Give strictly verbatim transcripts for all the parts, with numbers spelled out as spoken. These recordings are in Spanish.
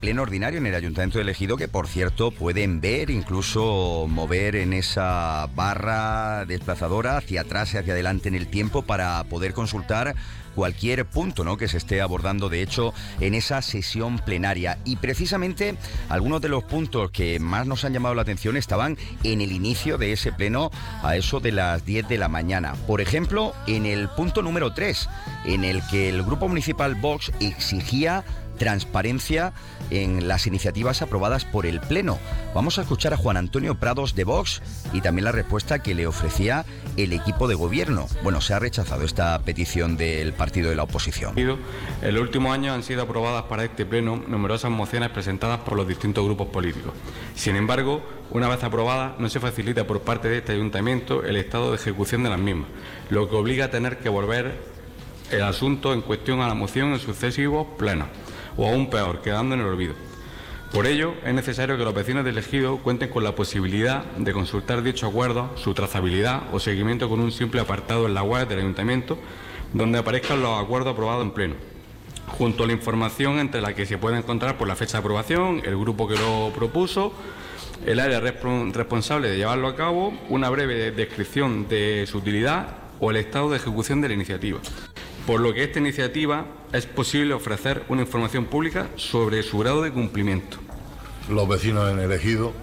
Pleno ordinario en el Ayuntamiento de Ejido, que por cierto pueden ver, incluso mover en esa barra desplazadora hacia atrás y hacia adelante en el tiempo para poder consultar cualquier punto, ¿no?, que se esté abordando, de hecho, en esa sesión plenaria. Y precisamente algunos de los puntos que más nos han llamado la atención estaban en el inicio de ese pleno a eso de las diez de la mañana. Por ejemplo, en el punto número tres, en el que el Grupo Municipal Vox exigía transparencia en las iniciativas aprobadas por el Pleno. Vamos a escuchar a Juan Antonio Prados de Vox y también la respuesta que le ofrecía el equipo de gobierno. Bueno, se ha rechazado esta petición del partido de la oposición. En los últimos años han sido aprobadas para este Pleno numerosas mociones presentadas por los distintos grupos políticos. Sin embargo, una vez aprobadas, no se facilita por parte de este ayuntamiento el estado de ejecución de las mismas, lo que obliga a tener que volver el asunto en cuestión a la moción en sucesivos plenos, o aún peor, quedando en el olvido. Por ello, es necesario que los vecinos del Ejido cuenten con la posibilidad de consultar dicho acuerdo, su trazabilidad o seguimiento con un simple apartado en la web del Ayuntamiento, donde aparezcan los acuerdos aprobados en pleno, junto a la información entre la que se puede encontrar por la fecha de aprobación, el grupo que lo propuso, el área responsable de llevarlo a cabo, una breve descripción de su utilidad o el estado de ejecución de la iniciativa. Por lo que esta iniciativa es posible ofrecer una información pública sobre su grado de cumplimiento. Los vecinos en el Ejido,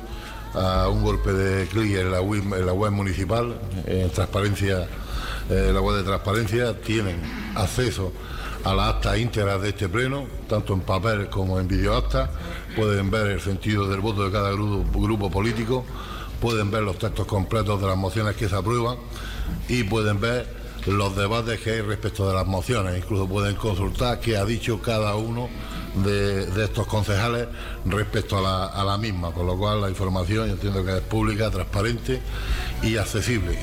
a un golpe de clic en la web, en la web municipal, en transparencia, eh, la web de transparencia, tienen acceso a las actas íntegras de este pleno, tanto en papel como en videoactas. Pueden ver el sentido del voto de cada grupo, grupo político, pueden ver los textos completos de las mociones que se aprueban y pueden ver los debates que hay respecto de las mociones. Incluso pueden consultar qué ha dicho cada uno de, de estos concejales respecto a la, a la misma, con lo cual la información yo entiendo que es pública, transparente y accesible.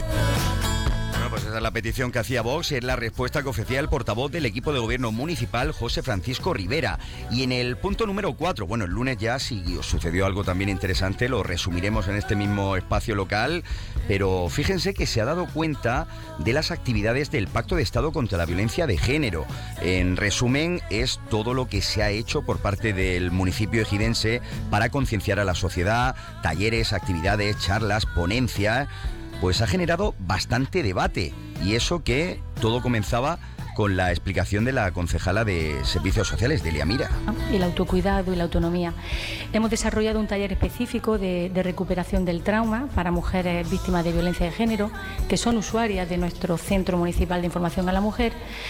Bueno, pues esa es la petición que hacía Vox, es la respuesta que ofrecía el portavoz del equipo de gobierno municipal, José Francisco Rivera. Y en el punto número cuatro, bueno, el lunes ya, si os sucedió algo también interesante, lo resumiremos en este mismo espacio local, pero fíjense que se ha dado cuenta de las actividades del Pacto de Estado contra la Violencia de Género. En resumen, es todo lo que se ha hecho por parte del municipio ejidense para concienciar a la sociedad, talleres, actividades, charlas, ponencias. Pues ha generado bastante debate, y eso que todo comenzaba con la explicación de la concejala de Servicios Sociales, Delia Mira. El autocuidado y la autonomía. Hemos desarrollado un taller específico de, de recuperación del trauma para mujeres víctimas de violencia de género, que son usuarias de nuestro Centro Municipal de Información a la Mujer,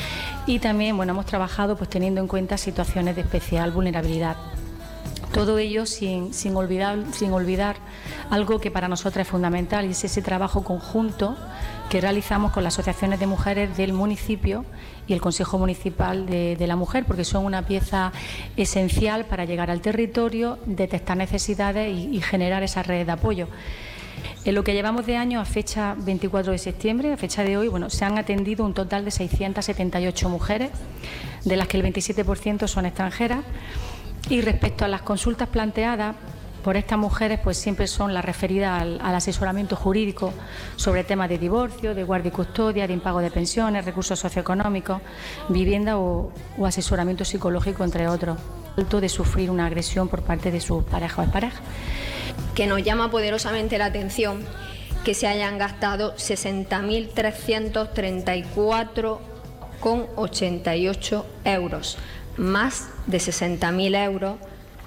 y también, bueno, hemos trabajado pues teniendo en cuenta situaciones de especial vulnerabilidad. Todo ello sin, sin, olvidar, sin olvidar algo que para nosotras es fundamental, y es ese trabajo conjunto que realizamos con las asociaciones de mujeres del municipio y el Consejo Municipal de, de la Mujer, porque son una pieza esencial para llegar al territorio, detectar necesidades y, y generar esa red de apoyo. En lo que llevamos de año, a fecha veinticuatro de septiembre, a fecha de hoy, bueno, se han atendido un total de seiscientas setenta y ocho mujeres, de las que el veintisiete por ciento son extranjeras. Y respecto a las consultas planteadas por estas mujeres, pues siempre son las referidas al, al asesoramiento jurídico sobre temas de divorcio, de guardia y custodia, de impago de pensiones, recursos socioeconómicos, vivienda o, o asesoramiento psicológico, entre otros. De sufrir una agresión por parte de su pareja o expareja. Que nos llama poderosamente la atención que se hayan gastado sesenta mil trescientos treinta y cuatro coma ochenta y ocho euros. Más de sesenta mil euros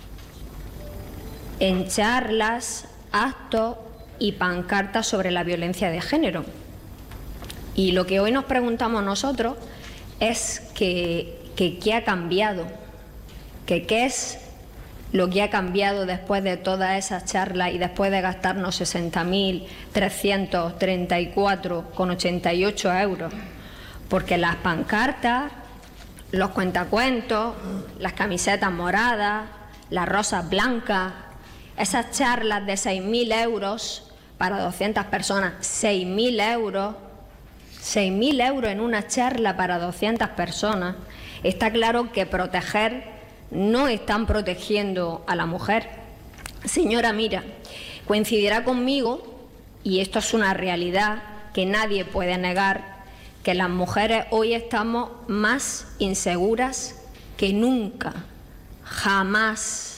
en charlas, actos y pancartas sobre la violencia de género. Y lo que hoy nos preguntamos nosotros es que, que qué ha cambiado, que qué es lo que ha cambiado después de todas esas charlas y después de gastarnos sesenta mil trescientos treinta y cuatro coma ochenta y ocho euros, porque las pancartas, los cuentacuentos, las camisetas moradas, las rosas blancas, esas charlas de seis mil euros para doscientas personas, seis mil euros, seis mil euros en una charla para doscientas personas, está claro que proteger no están protegiendo a la mujer. Señora Mira, coincidirá conmigo, y esto es una realidad que nadie puede negar, que las mujeres hoy estamos más inseguras que nunca, jamás.